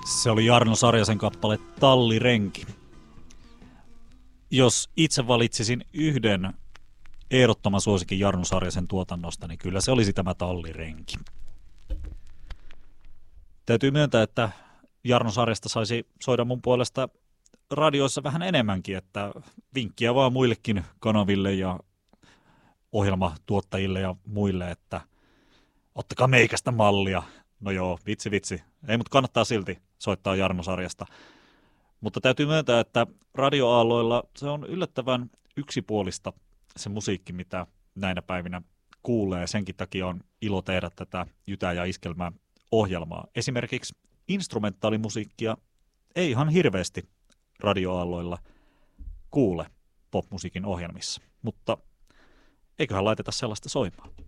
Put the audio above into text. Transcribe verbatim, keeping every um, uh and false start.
Se oli Jarno Sarjasen kappale Tallirenki. Jos itse valitsisin yhden ehdottoman suosikin Jarno Sarjasen tuotannosta, niin kyllä se olisi tämä Tallirenki. Täytyy myöntää, että Jarno Sarjasta saisi soida mun puolesta radioissa vähän enemmänkin, että vinkkiä vaan muillekin kanaville ja ohjelmatuottajille ja muille, että ottakaa meikästä mallia. No joo, vitsi vitsi. Ei, mutta kannattaa silti soittaa Jarno Sarjasta. Mutta täytyy myöntää, että radioaalloilla se on yllättävän yksipuolista se musiikki, mitä näinä päivinä kuulee. Senkin takia on ilo tehdä tätä Jytää ja Iskelmää ohjelmaa. Esimerkiksi instrumentaalimusiikkia ei ihan hirveästi radioaalloilla kuule popmusiikin ohjelmissa, mutta eiköhän laiteta sellaista soimaan.